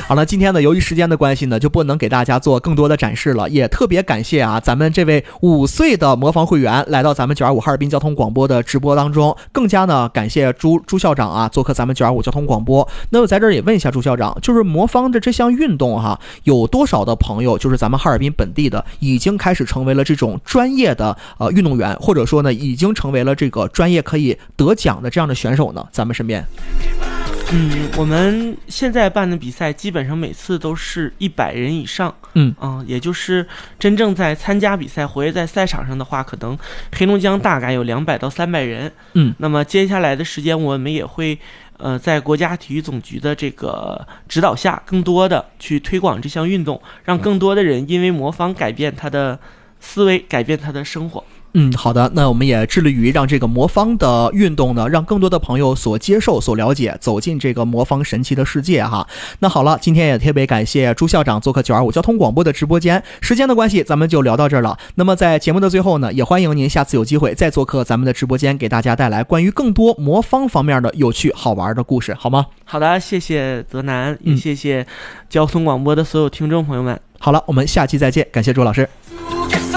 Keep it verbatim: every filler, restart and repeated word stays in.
好了，今天呢，由于时间的关系呢，就不能给大家做更多的展示了，也特别感谢啊，咱们这位五岁的魔方会员来到咱们九二五哈尔滨交通广播的直播当中，更加呢感谢朱朱校长啊，做客咱们九二五交通广播。那我在这儿也问一下朱校长，就是魔方的这项运动哈、啊，有多少的朋友，就是咱们哈尔滨本地的，已经开始成为了这种专业的呃运动员，或者说呢，已经成为了这个专业可以得奖的这样的选手呢？咱们身边。 嗯，我们现在办的比赛基本上每次都是一百人以上， 嗯啊、呃，也就是真正在参加比赛、活跃在赛场上的话，可能黑龙江大概有两百到三百人。 嗯， 那么接下来的时间，我们也会呃在国家体育总局的这个指导下，更多的去推广这项运动，让更多的人因为魔方改变他的思维，改变他的生活。 嗯，好的，那我们也致力于让这个魔方的运动呢，让更多的朋友所接受、所了解，走进这个魔方神奇的世界哈。那好了，今天也特别感谢朱校长做客九二五交通广播的直播间，时间的关系，咱们就聊到这儿了。那么在节目的最后呢，也欢迎您下次有机会再做客咱们的直播间，给大家带来关于更多魔方方面的有趣好玩的故事，好吗？ 好的，谢谢泽南，也谢谢交通广播的所有听众朋友们。 好了，我们下期再见，感谢朱老师。